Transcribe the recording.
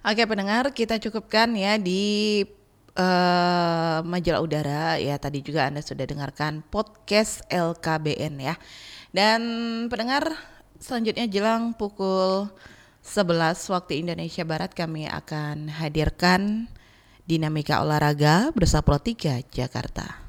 Oke pendengar, kita cukupkan ya di majalah udara ya. Tadi juga Anda sudah dengarkan podcast LKBN ya. Dan pendengar, selanjutnya jelang pukul 11 waktu Indonesia Barat kami akan hadirkan Dinamika Olahraga bersama Pro 3 Jakarta.